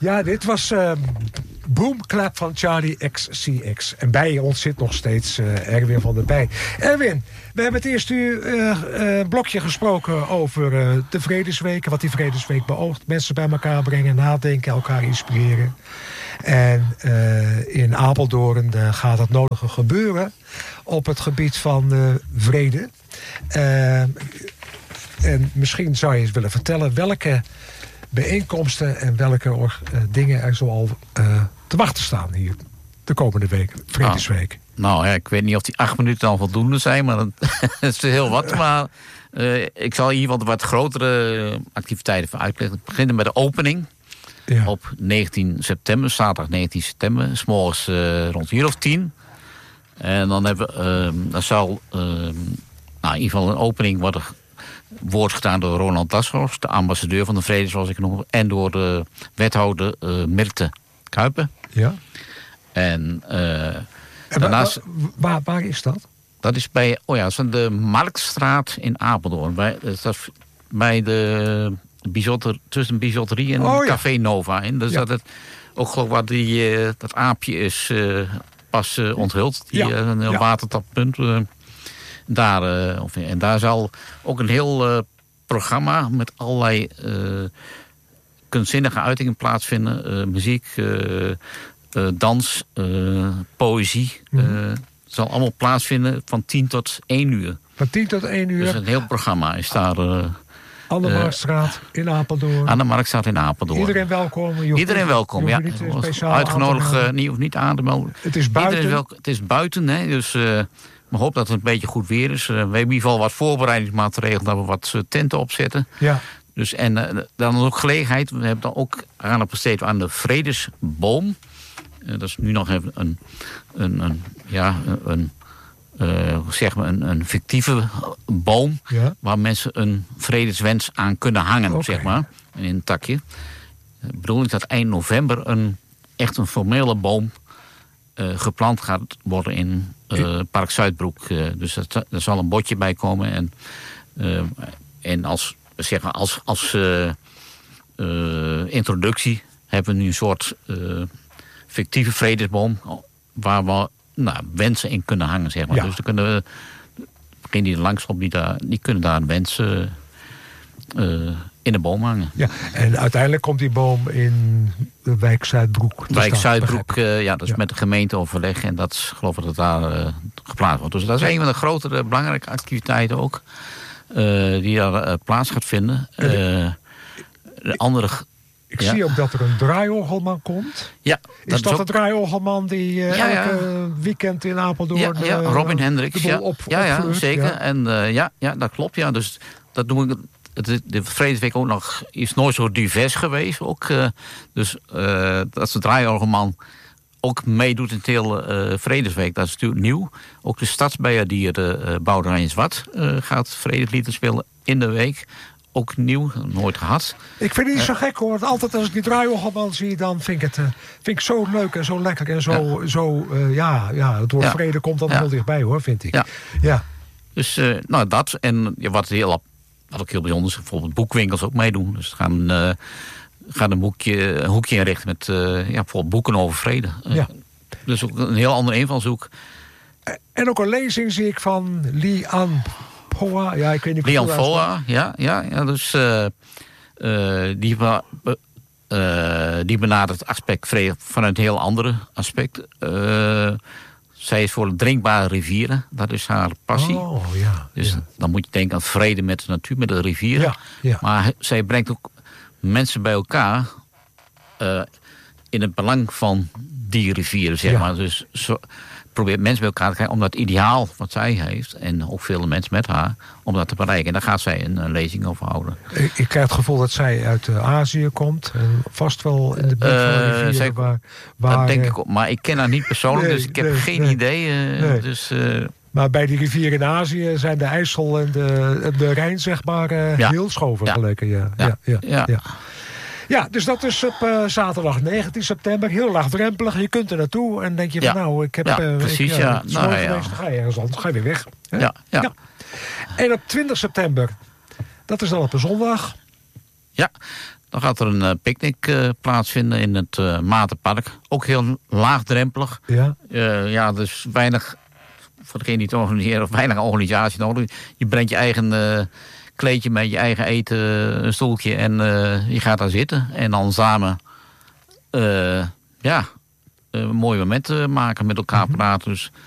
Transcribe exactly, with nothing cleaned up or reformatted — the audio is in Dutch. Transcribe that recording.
Ja, dit was uh, Boomclap van Charlie X C X. En bij ons zit nog steeds uh, Erwin van der Bij. Erwin, we hebben het eerste uur uh, uh, blokje gesproken over uh, de Vredesweek. Wat die Vredesweek beoogt. Mensen bij elkaar brengen, nadenken, elkaar inspireren. En uh, in Apeldoorn uh, gaat het nodige gebeuren op het gebied van uh, vrede. Uh, en misschien zou je eens willen vertellen welke bijeenkomsten en welke uh, dingen er zoal uh, te wachten staan hier de komende week, Vredesweek. Nou, nou ja, ik weet niet of die acht minuten al voldoende zijn, maar dat is heel wat. Maar uh, ik zal hier wat, wat grotere activiteiten voor uitleggen. We beginnen met de opening. Ja. Op negentien september, zaterdag negentien september, 's morgens uh, rond een uur of tien. En dan hebben we, uh, dan zal uh, nou, in ieder geval een opening worden woord gedaan door Ronald Dashorst, de ambassadeur van de vrede, zoals ik noem, en door de wethouder uh, Mirte Kuiper. Ja. En, uh, en daarnaast, waar, waar, waar is dat? Dat is bij, oh ja, dat is de Marktstraat in Apeldoorn. Bij, dat is bij de bijouter, tussen bijouterie en oh, Café ja. Nova in. Dus ja. dat het ook geloof wat die uh, dat aapje is uh, pas uh, onthuld. Die ja. uh, een heel ja. watertappunt. Uh, daar, uh, of, en daar zal ook een heel uh, programma met allerlei uh, kunstzinnige uitingen plaatsvinden. Uh, muziek, uh, uh, dans, uh, poëzie. Mm. Uh, zal allemaal plaatsvinden van tien tot één uur. Van tien tot één uur? Dus een heel programma is daar. Uh, Aan de Marktstraat in Apeldoorn. Aan de Marktstraat in Apeldoorn. Iedereen welkom. Iedereen welkom, ja. Uitgenodigd, uh, niet of niet aan te melden. Het is buiten. Welkom, het is buiten, hè. Dus uh, we hopen dat het een beetje goed weer is. Uh, we hebben in ieder geval wat voorbereidingsmaatregelen, dat we wat uh, tenten opzetten. Ja. Dus, en uh, dan ook gelegenheid. We hebben dan ook aandacht besteed aan de Vredesboom. Uh, dat is nu nog even een, een, een ja, een... Uh, zeg maar een, een fictieve boom, ja. waar mensen een vredeswens aan kunnen hangen, okay. zeg maar, in een takje. De bedoeling is dat eind november een echt een formele boom uh, geplant gaat worden in uh, Park Zuidbroek. Uh, dus dat, er zal een botje bij komen en, uh, en als, zeg maar, als, als uh, uh, introductie hebben we nu een soort uh, fictieve vredesboom waar we nou, wensen in kunnen hangen, zeg maar. Ja. Dus dan kunnen we, degene die er langs komt, die, daar, die kunnen daar een wens uh, uh, in de boom hangen. Ja, en uiteindelijk komt die boom in de wijk Zuidbroek. Wijk Zuidbroek, uh, ja, dat is ja. met de gemeente overleg en dat is, geloof ik dat daar uh, geplaatst wordt. Dus dat is een van de grotere, belangrijke activiteiten ook, uh, die daar uh, plaats gaat vinden. Uh, de andere... Ik ja. zie ook dat er een draaiorgelman komt. Ja, dat is dat is de ook... draaiorgelman die uh, ja, ja. elke weekend in Apeldoorn... Ja, ja. Uh, Robin Hendricks. Ja, op, ja, ja opvleurt, zeker. Ja. En uh, ja, ja, dat klopt. Ja. Dus dat noem ik... De, de Vredesweek ook nog is nooit zo divers geweest. Ook, uh, dus uh, dat is de draaiorgelman ook meedoet in het hele uh, Vredesweek. Dat is natuurlijk nieuw. Ook de stadsbeheerdier uh, Boudewijn Zwart uh, gaat vredesliederen spelen in de week. Ook nieuw, nooit gehad. Ik vind het niet zo gek hoor. Altijd als ik die draaiorgelman zie, dan vind ik het uh, vind ik zo leuk en zo lekker. En zo, ja, zo, uh, ja, ja het woord ja. vrede komt dan ja. heel dichtbij hoor, vind ik. Ja. ja. Dus uh, nou dat. En ja, wat, heel, wat ook heel bijzonder is, bijvoorbeeld boekwinkels ook meedoen. Dus gaan, uh, gaan een, boekje, een hoekje inrichten met uh, ja, bijvoorbeeld boeken over vrede. Uh, ja. Dus ook een heel andere invalshoek. En ook een lezing zie ik van Lian Foa, ja, ik weet niet. Lian Foa, ja, ja, ja, dus uh, uh, die, uh, die benadert het aspect vrede vanuit een heel andere aspect. Uh, zij is voor drinkbare rivieren, dat is haar passie. Oh, ja, dus ja. dan moet je denken aan vrede met de natuur, met de rivieren. Ja, ja. Maar zij brengt ook mensen bij elkaar uh, in het belang van die rivieren, zeg ja. maar. Dus zo, probeert mensen bij elkaar te krijgen om dat ideaal wat zij heeft, en ook vele mensen met haar, om dat te bereiken. En daar gaat zij een, een lezing over houden. Ik, ik krijg het gevoel dat zij uit uh, Azië komt. En vast wel in de buurt van de rivieren. Uh, zij, waar, waar, dat denk ik ook. Maar ik ken haar niet persoonlijk, nee, dus ik heb nee, geen nee, idee. Uh, nee. Dus, uh, maar bij die rivieren in Azië zijn de IJssel en de, de Rijn, zeg maar, uh, ja. heel schoon vergeleken. Ja. Ja. Ja. Ja. Ja. Ja. Ja, dus dat is op uh, zaterdag negentien september. Heel laagdrempelig. Je kunt er naartoe en denk je van ja. nou, ik heb... Ja, uh, precies, ik, ja. Het is nou, mooi ja. geweest, dan ga je ergens anders. Dan ga je weer weg. Hè? Ja, ja. ja. En op twintig september, dat is dan op een zondag. Ja, Dan gaat er een uh, picknick uh, plaatsvinden in het uh, Maartenpark. Ook heel laagdrempelig. Ja. Uh, ja, dus weinig, voor degene die het organiseren, of weinig organisatie nodig. Je brengt je eigen uh, kleedje met je eigen eten, een stoeltje en uh, je gaat daar zitten. En dan samen, uh, ja, een mooi moment uh, maken met elkaar praten. Dus